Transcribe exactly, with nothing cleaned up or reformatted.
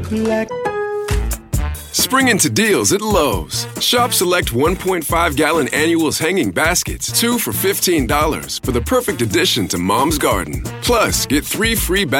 Black. Spring into deals at Lowe's. Shop select one point five gallon annuals hanging baskets, two for fifteen dollars, for the perfect addition to Mom's Garden. Plus, get three free baskets.